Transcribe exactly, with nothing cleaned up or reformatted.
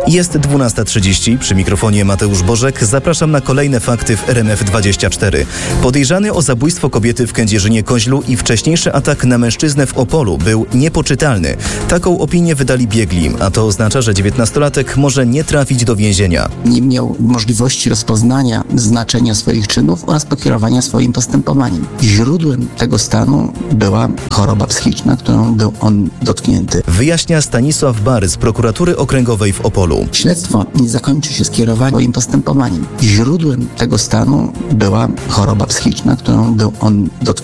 Jest dwunasta trzydzieści, przy mikrofonie Mateusz Bożek. Zapraszam na kolejne fakty w R M F dwadzieścia cztery. Podejrzany o zabójstwo kobiety w Kędzierzynie-Koźlu i wcześniejszy atak na mężczyznę w Opolu był niepoczytalny. Taką opinię wydali biegli, a to oznacza, że dziewiętnastolatek może nie trafić do więzienia. Nie miał możliwości rozpoznania znaczenia swoich czynów oraz pokierowania swoim postępowaniem. Źródłem tego stanu była choroba psychiczna, którą był on dotknięty. Wyjaśnia Stanisław Bary z prokuratury okręgowej w Opolu. Śledztwo nie zakończy się skierowaniem swoim postępowaniem. Źródłem tego stanu była choroba psychiczna, którą był on dotknięty.